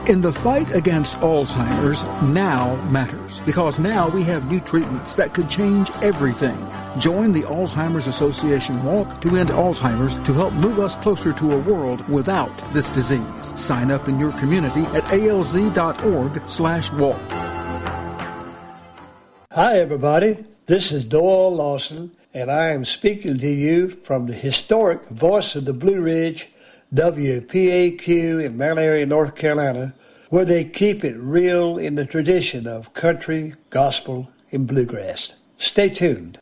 In the fight against Alzheimer's, now matters, because now we have new treatments that could change everything. Join the Alzheimer's Association Walk to End Alzheimer's to help move us closer to a world without this disease. Sign up in your community at alz.org/walk. Hi, everybody. This is Doyle Lawson, and I am speaking to you from the historic Voice of the Blue Ridge, WPAQ in Mount Airy, North Carolina, where they keep it real in the tradition of country, gospel, and bluegrass. Stay tuned.